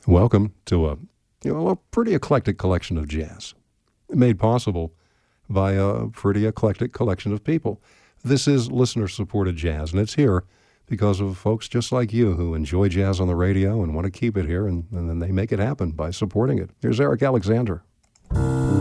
Welcome to a pretty eclectic collection of jazz, made possible by a pretty eclectic collection of people. This is listener-supported jazz, and it's here because of folks just like you who enjoy jazz on the radio and want to keep it here, and then they make it happen by supporting it. Here's Eric Alexander.